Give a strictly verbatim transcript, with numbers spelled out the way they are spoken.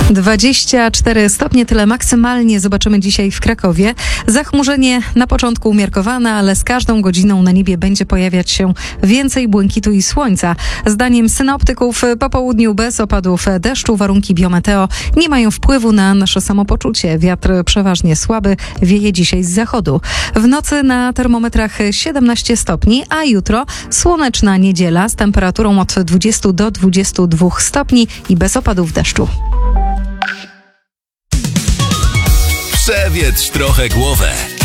dwadzieścia cztery stopnie, tyle maksymalnie zobaczymy dzisiaj w Krakowie. Zachmurzenie na początku umiarkowane, ale z każdą godziną na niebie będzie pojawiać się więcej błękitu i słońca. Zdaniem synoptyków po południu bez opadów deszczu warunki biometeo nie mają wpływu na nasze samopoczucie. Wiatr przeważnie słaby, wieje dzisiaj z zachodu. W nocy na termometrach siedemnaście stopni, a jutro słoneczna niedziela z temperaturą od dwudziestu do dwudziestu dwóch stopni i bez opadów deszczu. Przewietrz trochę głowę.